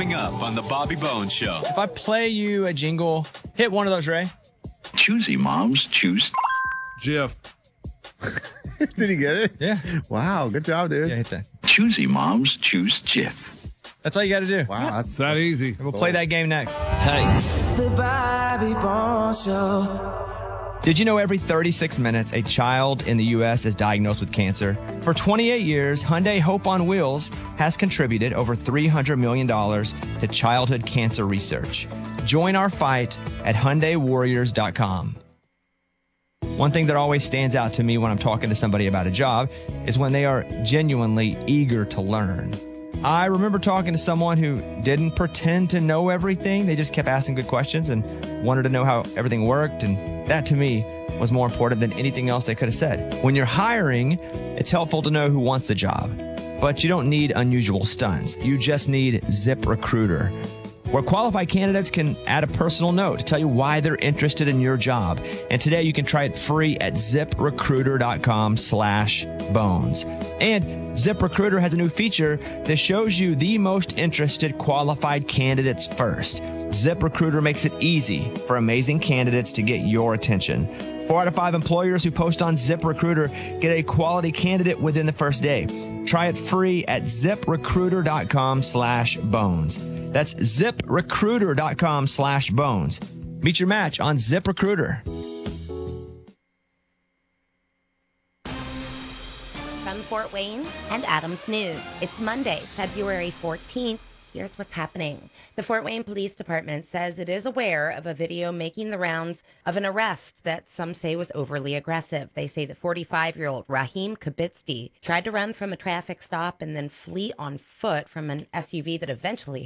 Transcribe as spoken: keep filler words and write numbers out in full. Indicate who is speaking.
Speaker 1: coming up on The Bobby Bones Show.
Speaker 2: If I play you a jingle, hit one of those, Ray.
Speaker 3: Choosy moms choose
Speaker 4: Jif.
Speaker 5: Did he get it?
Speaker 2: Yeah.
Speaker 5: Wow, good job, dude.
Speaker 2: Yeah, hit that.
Speaker 3: Choosy moms choose Jif.
Speaker 2: That's all you got to do.
Speaker 5: Wow, that's
Speaker 4: It's that easy.
Speaker 2: We'll play that game next.
Speaker 1: Hey.
Speaker 6: The Bobby Bones Show.
Speaker 2: Did you know every thirty-six minutes, a child in the U S is diagnosed with cancer? For twenty-eight years, Hyundai Hope on Wheels has contributed over three hundred million dollars to childhood cancer research. Join our fight at Hyundai Warriors dot com. One thing that always stands out to me when I'm talking to somebody about a job is when they are genuinely eager to learn. I remember talking to someone who didn't pretend to know everything. They just kept asking good questions and wanted to know how everything worked. And that, to me, was more important than anything else they could have said. When you're hiring, it's helpful to know who wants the job. But you don't need unusual stunts. You just need ZipRecruiter, where qualified candidates can add a personal note to tell you why they're interested in your job. And today you can try it free at ZipRecruiter.com slash bones. And ZipRecruiter has a new feature that shows you the most interested qualified candidates first. ZipRecruiter makes it easy for amazing candidates to get your attention. Four out of five employers who post on ZipRecruiter get a quality candidate within the first day. Try it free at ZipRecruiter.com slash bones. That's ZipRecruiter.com slash bones. Meet your match on ZipRecruiter.
Speaker 7: From Fort Wayne and Adams News. It's Monday, February fourteenth. Here's what's happening. The Fort Wayne Police Department says it is aware of a video making the rounds of an arrest that some say was overly aggressive. They say the forty-five-year-old Raheem Kabitski tried to run from a traffic stop and then flee on foot from an S U V that eventually